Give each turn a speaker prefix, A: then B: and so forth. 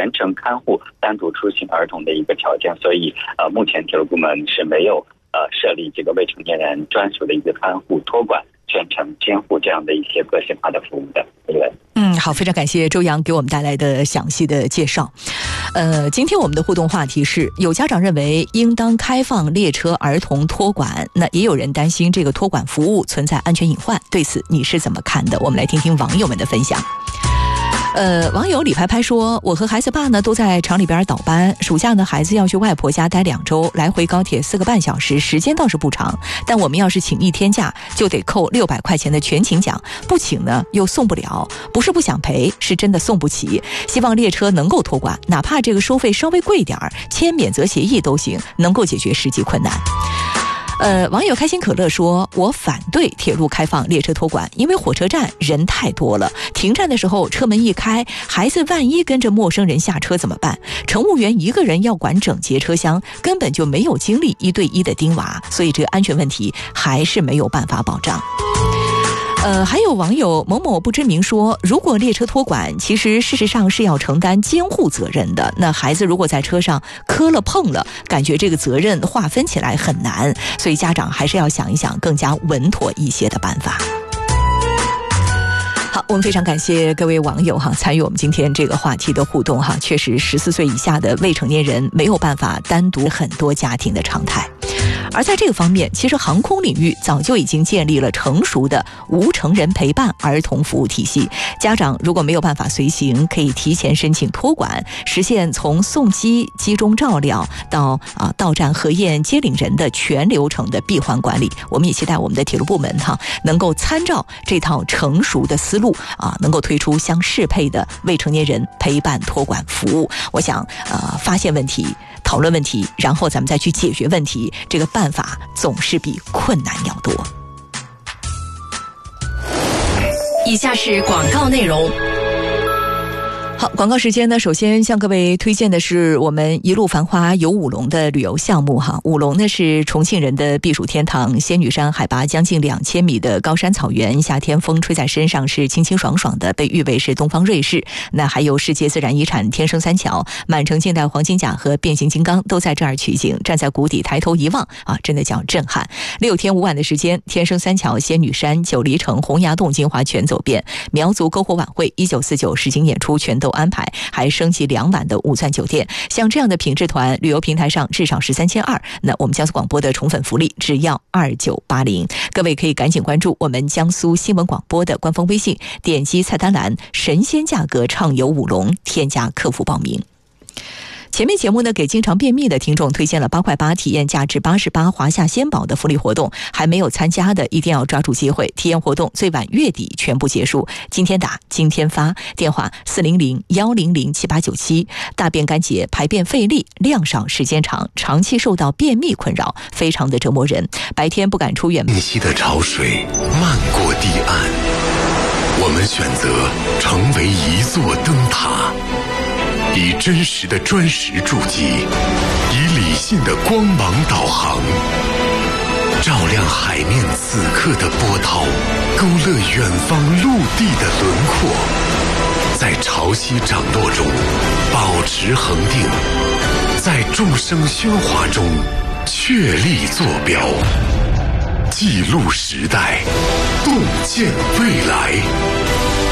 A: 全程看护单独出行儿童的一个条件，所以目前铁路部门是没有设立这个未成年人专属的一个看护托管全程监护这样的一些个性化的服务的。
B: 好，非常感谢周洋给我们带来的详细的介绍。今天我们的互动话题是，有家长认为应当开放列车儿童托管，那也有人担心这个托管服务存在安全隐患，对此你是怎么看的？我们来听听网友们的分享。网友李拍拍说，我和孩子爸呢都在厂里边倒班，暑假呢孩子要去外婆家待2周，来回高铁4个半小时，时间倒是不长，但我们要是请1天假就得扣600块钱的全勤奖，不请呢又送不了，不是不想赔，是真的送不起。希望列车能够托管，哪怕这个收费稍微贵点儿，签免责协议都行，能够解决实际困难。网友开心可乐说，我反对铁路开放列车托管，因为火车站人太多了，停站的时候车门一开，孩子万一跟着陌生人下车怎么办？乘务员一个人要管整节车厢，根本就没有精力1对1的盯娃，所以这个安全问题还是没有办法保障。还有网友某某不知名说，如果列车托管，其实事实上是要承担监护责任的，那孩子如果在车上磕了碰了，感觉这个责任划分起来很难，所以家长还是要想一想更加稳妥一些的办法。好，我们非常感谢各位网友参与我们今天这个话题的互动确实14岁以下的未成年人没有办法单独很多家庭的常态。而在这个方面，其实航空领域早就已经建立了成熟的无成人陪伴儿童服务体系。家长如果没有办法随行，可以提前申请托管，实现从送机、机中照料到到站核验接领人的全流程的闭环管理。我们也期待我们的铁路部门能够参照这套成熟的思路能够推出相适配的未成年人陪伴托管服务。我想发现问题，讨论问题，然后咱们再去解决问题，这个办法总是比困难要多。
C: 以下是广告内容。
B: 好，广告时间呢，首先向各位推荐的是我们一路繁华游五龙的旅游项目五龙呢是重庆人的避暑天堂，仙女山海拔将近2000米的高山草原，夏天风吹在身上是清清爽爽的，被誉为是东方瑞士。那还有世界自然遗产天生三桥、满城尽带黄金甲和变形金刚都在这儿取景，站在谷底抬头一望真的叫震撼。6天5晚的时间，天生三桥、仙女山、九黎城、洪崖洞、金华全走遍，苗族篝火晚会、1949实景演出全都安排，还升级2晚的5钻酒店。像这样的品质团，旅游平台上至少是3200，那我们江苏广播的宠粉福利只要2980。各位可以赶紧关注我们江苏新闻广播的官方微信，点击菜单栏神仙价格畅游五龙，添加客服报名。前面节目呢，给经常便秘的听众推荐了8块8体验价值88华夏鲜宝的福利活动，还没有参加的一定要抓住机会，体验活动最晚月底全部结束，今天打今天发，电话400-100-7897。大便干结、排便费力、量少时间长，长期受到便秘困扰，非常的折磨人，白天不敢出远门。
D: 清晰的潮水漫过堤岸，我们选择成为一座灯塔，以真实的砖石筑基，以理性的光芒导航，照亮海面此刻的波涛，勾勒远方陆地的轮廓，在潮汐涨落中保持恒定，在众生喧哗中确立坐标，记录时代，洞见未来。